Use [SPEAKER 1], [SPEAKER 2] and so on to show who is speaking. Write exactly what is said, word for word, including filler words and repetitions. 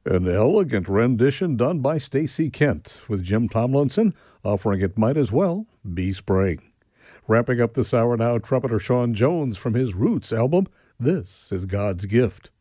[SPEAKER 1] An elegant rendition done by Stacey Kent, with Jim Tomlinson offering it might as well be spring. Wrapping up this hour now, trumpeter Sean Jones from his Roots album, This is God's Gift.